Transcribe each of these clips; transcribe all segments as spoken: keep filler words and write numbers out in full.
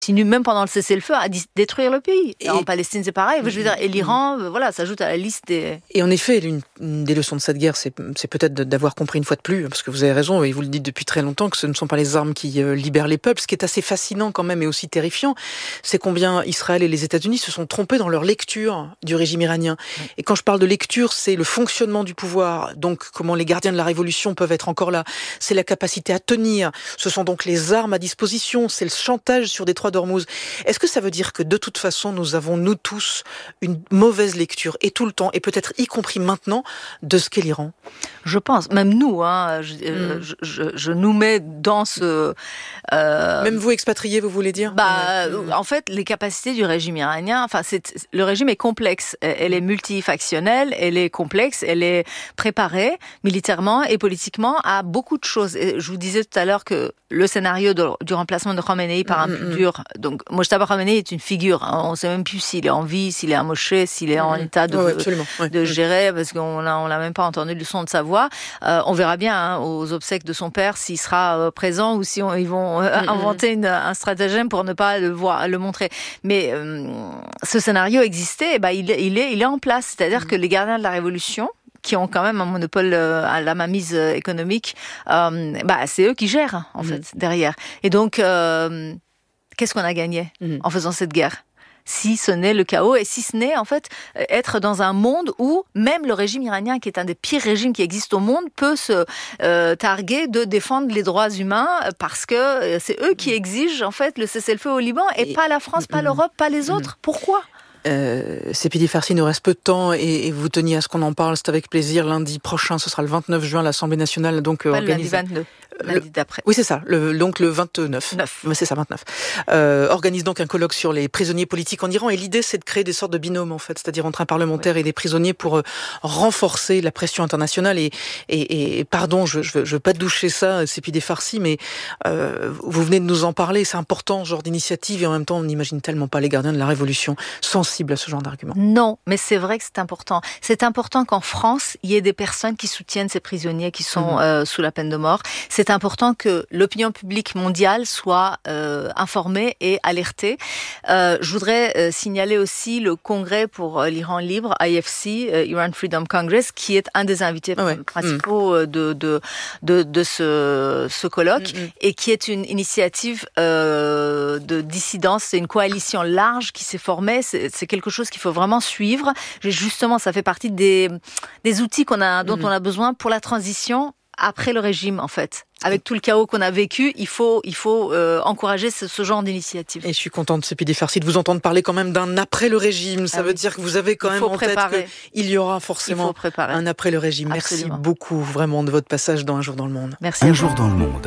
continue même pendant le cessez-le-feu à dis- détruire le pays. Et en Palestine, c'est pareil. Je veux dire, et l'Iran, euh, voilà, s'ajoute à la liste des... Et en effet, une, une des leçons de cette guerre, c'est, c'est peut-être d'avoir compris une fois de plus, parce que vous avez raison, et vous le dites depuis très longtemps, que ce ne sont pas les armes qui euh, libèrent les peuples. Ce qui est assez fascinant quand même et aussi terrifiant, c'est combien Israël et les États-Unis se sont trompés dans leur lecture du régime iranien. Oui. Et quand je parle de lecture, c'est le fonctionnement du pouvoir, donc comment les gardiens de la révolution peuvent être encore là. C'est la capacité à tenir, ce sont donc les armes à disposition, c'est le chantage sur Détroit d'Ormuz. Est-ce que ça veut dire que de toute façon, nous avons, nous tous, une mauvaise lecture, et tout le temps, et peut-être y compris maintenant, de ce qu'est l'Iran? Je pense, même nous, hein, je, mm. je, je, je nous mets dans ce... Euh, même vous expatriés, vous voulez dire? Bah, mm. En fait, les capacités du régime iranien, enfin, c'est, le régime est complexe, elle est multifactionnelle, elle est complexe, elle est préparée militairement et politiquement à beaucoup de choses. Et je vous disais tout à l'heure que le scénario de, du remplacement de Khamenei par un mm. plus dur... Donc, Mojtaba Khamenei est une figure. Hein. On ne sait même plus s'il est en vie, s'il est amoché, s'il est en mmh. état de, ouais, ouais. de gérer, parce qu'on l'a, on l'a même pas entendu le son de sa voix. Euh, on verra bien hein, aux obsèques de son père s'il sera euh, présent ou si on, ils vont euh, mmh. inventer une, un stratagème pour ne pas le voir, le montrer. Mais euh, ce scénario existait, et bah, il, il, est, il est en place. C'est-à-dire mmh. que les gardiens de la Révolution, qui ont quand même un monopole euh, à la mainmise euh, économique, euh, bah, c'est eux qui gèrent, en mmh. fait, derrière. Et donc... Euh, qu'est-ce qu'on a gagné mmh. en faisant cette guerre? Si ce n'est le chaos et si ce n'est en fait être dans un monde où même le régime iranien, qui est un des pires régimes qui existent au monde, peut se euh, targuer de défendre les droits humains parce que c'est eux qui exigent en fait le cessez-le-feu au Liban et, et pas la France, pas mmh. l'Europe, pas les autres. Mmh. Pourquoi? Euh, Sepideh Farsi, il nous reste peu de temps et, et vous teniez à ce qu'on en parle, c'est avec plaisir. Lundi prochain, ce sera le vingt-neuf juin, l'Assemblée nationale donc pas organise. Le lundi vingt-deux. Le, lundi d'après. Oui, c'est ça, le, donc le vingt-neuf. neuf. C'est ça, vingt-neuf. Euh, organise donc un colloque sur les prisonniers politiques en Iran et l'idée c'est de créer des sortes de binômes en fait, c'est-à-dire entre un parlementaire oui. et des prisonniers pour euh, renforcer la pression internationale et, et, et pardon, je, je, veux, je veux pas doucher ça, Sepideh Farsi, mais euh, vous venez de nous en parler, c'est important ce genre d'initiative et en même temps on n'imagine tellement pas les gardiens de la révolution sensibles à ce genre d'argument. Non, mais c'est vrai que c'est important. C'est important qu'en France, il y ait des personnes qui soutiennent ces prisonniers qui sont mmh. euh, sous la peine de mort. C'est important que l'opinion publique mondiale soit euh, informée et alertée. Euh, je voudrais euh, signaler aussi le congrès pour euh, l'Iran libre, I F C, euh, Iran Freedom Congress, qui est un des invités ah ouais. principaux mmh. de, de, de, de ce, ce colloque mmh. et qui est une initiative euh, de dissidence. C'est une coalition large qui s'est formée. C'est, c'est quelque chose qu'il faut vraiment suivre. Justement, ça fait partie des, des outils qu'on a, dont mmh. on a besoin pour la transition après le régime, en fait. Avec tout le chaos qu'on a vécu, il faut, il faut euh, encourager ce, ce genre d'initiative. Et je suis contente, Sepideh Farsi, de vous entendre parler quand même d'un après le régime. Ça ah veut oui. dire que vous avez quand il même en préparer. tête qu'il y aura forcément un après le régime. Absolument. Merci beaucoup vraiment de votre passage dans Un jour dans le monde. Merci. Un jour dans le monde.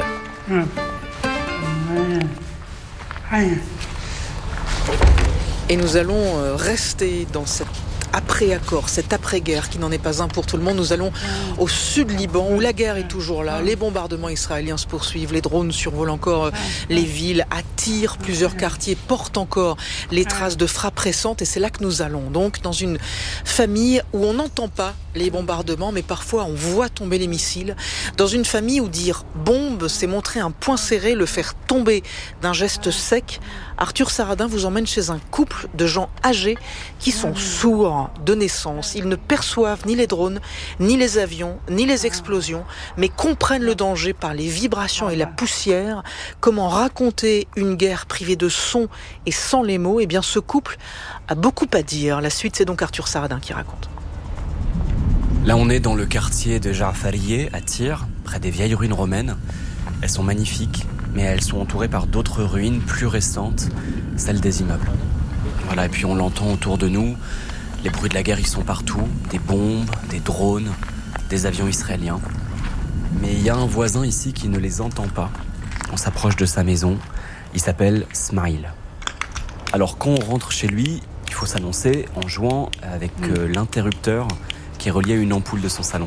Et nous allons rester dans cette après-accord, cette après-guerre qui n'en est pas un pour tout le monde. Nous allons au sud Liban où la guerre est toujours là. Les bombardements israéliens se poursuivent. Les drones survolent encore les villes, attirent plusieurs quartiers, portent encore les traces de frappes récentes. Et c'est là que nous allons. Donc dans une famille où on n'entend pas les bombardements, mais parfois on voit tomber les missiles. Dans une famille où dire bombe, c'est montrer un poing serré, le faire tomber d'un geste sec. Arthur Saradin vous emmène chez un couple de gens âgés qui sont sourds de naissance. Ils ne perçoivent ni les drones, ni les avions, ni les explosions, mais comprennent le danger par les vibrations et la poussière. Comment raconter une guerre privée de son et sans les mots? Eh bien, ce couple a beaucoup à dire. La suite, c'est donc Arthur Saradin qui raconte. Là, on est dans le quartier de Ja'farieh, à Tyr, près des vieilles ruines romaines. Elles sont magnifiques, mais elles sont entourées par d'autres ruines plus récentes, celles des immeubles. Voilà, et puis on l'entend autour de nous, les bruits de la guerre, ils sont partout, des bombes, des drones, des avions israéliens. Mais il y a un voisin ici qui ne les entend pas. On s'approche de sa maison, il s'appelle Smaïl. Alors quand on rentre chez lui, il faut s'annoncer en jouant avec euh, l'interrupteur qui est relié à une ampoule de son salon.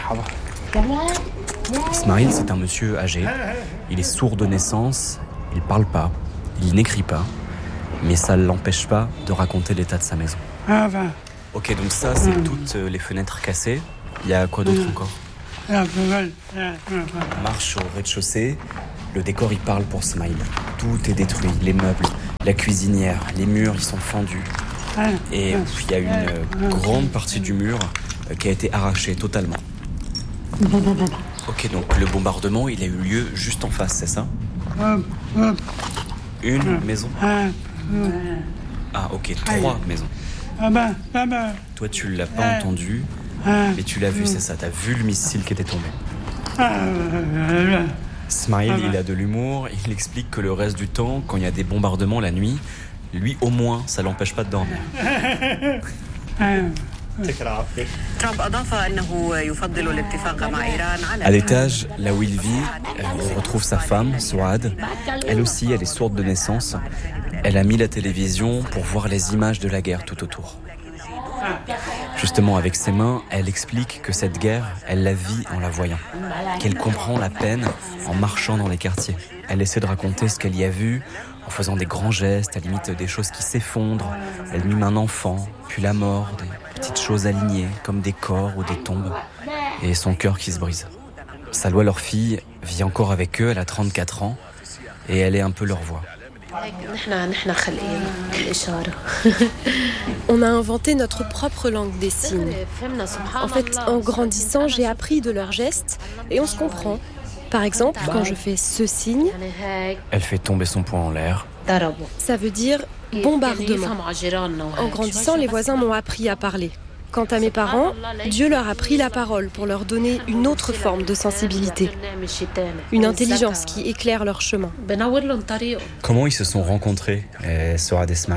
Ismail, c'est un monsieur âgé. Il est sourd de naissance, il parle pas, il n'écrit pas, mais ça ne l'empêche pas de raconter l'état de sa maison. Ok, donc ça, c'est toutes les fenêtres cassées. Il y a quoi d'autre encore? On marche au rez-de-chaussée. Le décor, il parle pour Smaïl. Tout est détruit, les meubles, La cuisinière, les murs, ils sont fendus. Et il y a une grande partie du mur qui a été arrachée totalement. Ok, donc le bombardement, il a eu lieu juste en face, c'est ça ? Une maison ? Ah, ok, trois maisons. Toi, tu l'as pas entendu, mais tu l'as vu, c'est ça. T'as vu le missile qui était tombé. Smaïl, il a de l'humour. Il explique que le reste du temps, quand il y a des bombardements la nuit, lui, au moins, ça l'empêche pas de dormir. À l'étage, là où il vit, on retrouve sa femme, Souad. Elle aussi, elle est sourde de naissance. Elle a mis la télévision pour voir les images de la guerre tout autour. Justement, avec ses mains, elle explique que cette guerre, elle la vit en la voyant, qu'elle comprend la peine en marchant dans les quartiers. Elle essaie de raconter ce qu'elle y a vu en faisant des grands gestes, à la limite des choses qui s'effondrent. Elle mime un enfant, puis la mort, des petites choses alignées, comme des corps ou des tombes, et son cœur qui se brise. Salwa, leur fille, vit encore avec eux, elle a trente-quatre ans, et elle est un peu leur voix. On a inventé notre propre langue des signes. En fait, en grandissant, j'ai appris de leurs gestes et on se comprend. Par exemple, quand je fais ce signe, elle fait tomber son poing en l'air. Ça veut dire bombardement. En grandissant, les voisins m'ont appris à parler. Quant à mes parents, Dieu leur a pris la parole pour leur donner une autre forme de sensibilité, une intelligence qui éclaire leur chemin. Comment ils se sont rencontrés, Souad et Smaïl ?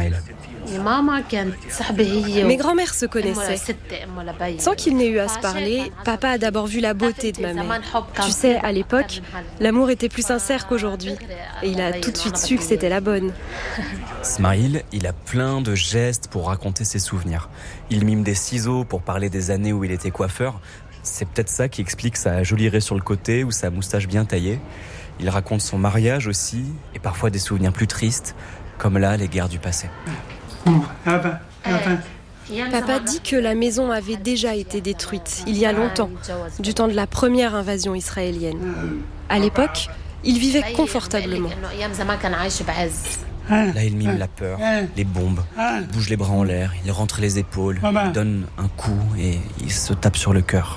Mes grands-mères se connaissaient. Sans qu'il n'ait eu à se parler, papa a d'abord vu la beauté de ma mère. Tu sais, à l'époque, l'amour était plus sincère qu'aujourd'hui. Et il a tout de suite su que c'était la bonne. Smaïl, il a plein de gestes pour raconter ses souvenirs. Il mime des ciseaux pour parler des années où il était coiffeur. C'est peut-être ça qui explique sa jolie raie sur le côté ou sa moustache bien taillée. Il raconte son mariage aussi, et parfois des souvenirs plus tristes, comme là, les guerres du passé. Papa dit que la maison avait déjà été détruite, il y a longtemps, du temps de la première invasion israélienne. À l'époque, il vivait confortablement. Là, il mime la peur, les bombes, il bouge les bras en l'air, il rentre les épaules, il donne un coup et il se tape sur le cœur.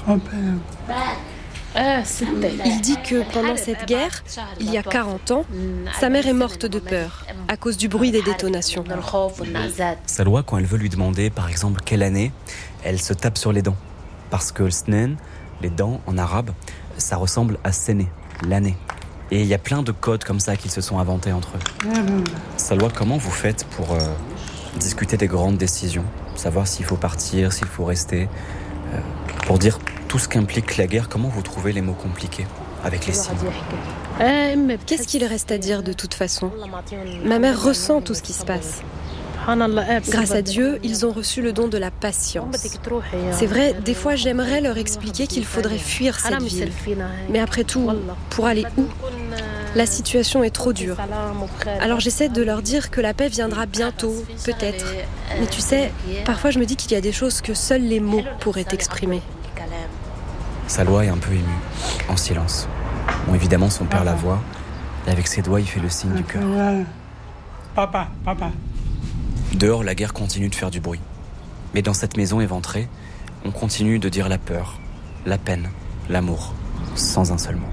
Il dit que pendant cette guerre, il y a quarante ans, sa mère est morte de peur à cause du bruit des détonations. Salwa, quand elle veut lui demander, par exemple, quelle année, elle se tape sur les dents. Parce que le snen, les dents en arabe, ça ressemble à séné, l'année. Et il y a plein de codes comme ça qu'ils se sont inventés entre eux. Salwa, comment vous faites pour euh, discuter des grandes décisions ? Savoir s'il faut partir, s'il faut rester euh, pour dire tout ce qu'implique la guerre, comment vous trouvez les mots compliqués avec les signes ? Qu'est-ce qu'il reste à dire de toute façon ? Ma mère ressent tout ce qui se passe. Grâce à Dieu, ils ont reçu le don de la patience. C'est vrai, des fois j'aimerais leur expliquer qu'il faudrait fuir cette ville. Mais après tout, pour aller où ? La situation est trop dure. Alors j'essaie de leur dire que la paix viendra bientôt, peut-être. Mais tu sais, parfois je me dis qu'il y a des choses que seuls les mots pourraient exprimer. Salwa est un peu émue, en silence. Bon, évidemment, son père la voit, et avec ses doigts, il fait le signe du cœur. Papa, papa. Dehors, la guerre continue de faire du bruit. Mais dans cette maison éventrée, on continue de dire la peur, la peine, l'amour, sans un seul mot.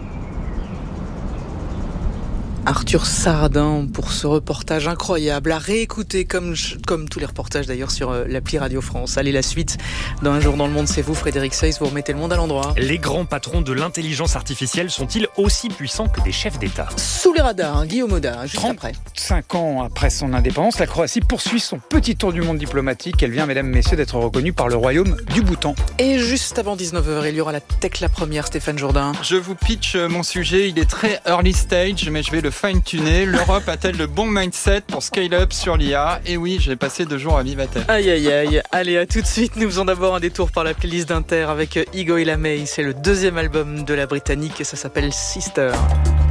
Arthur Sardin pour ce reportage incroyable à réécouter comme, comme tous les reportages d'ailleurs sur l'appli Radio France. Allez, la suite dans Un jour dans le monde, c'est vous Frédéric Seyss, vous remettez le monde à l'endroit. Les grands patrons de l'intelligence artificielle sont-ils aussi puissants que des chefs d'État ? Sous les radars, hein, Guillaume Audin, juste après. trente-cinq ans après son indépendance, la Croatie poursuit son petit tour du monde diplomatique. Elle vient, mesdames, messieurs, d'être reconnue par le royaume du Bhoutan. Et juste avant dix-neuf heures, il y aura la tech la première, Stéphane Jourdain. Je vous pitch mon sujet, il est très early stage, mais je vais le fine-tuner. L'Europe a-t-elle le bon mindset pour scale up sur l'I A ? Et oui, j'ai passé deux jours à Vivatech. Aïe aïe aïe, allez à tout de suite, nous faisons d'abord un détour par la playlist d'Inter avec Igo Ilamey, c'est le deuxième album de la Britannique et ça s'appelle Sister.